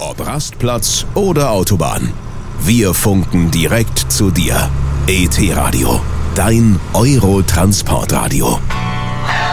Ob Rastplatz oder Autobahn. Wir funken direkt zu dir. ET Radio, dein Euro-Transportradio.